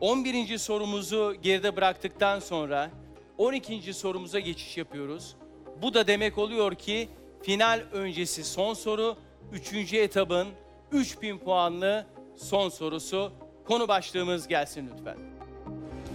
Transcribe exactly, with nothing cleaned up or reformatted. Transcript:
on birinci sorumuzu geride bıraktıktan sonra on ikinci sorumuza geçiş yapıyoruz. Bu da demek oluyor ki final öncesi son soru, üçüncü etabın üç bin puanlı son sorusu. Konu başlığımız gelsin lütfen.